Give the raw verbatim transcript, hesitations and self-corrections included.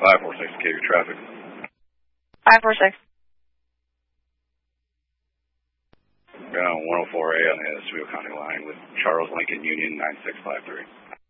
five four six, K V traffic. five four six. Ground one oh four A on the Oswego County line with Charles Lincoln Union nine six five three.